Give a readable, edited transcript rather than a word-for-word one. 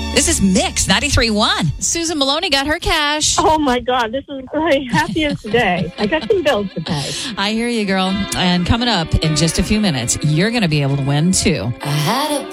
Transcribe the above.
This is Mix 93.1. Susan Maloney got her cash. Oh, my God. This is my happiest day. I got some bills to pay. I hear you, girl. And coming up in just a few minutes, you're going to be able to win, too. I had a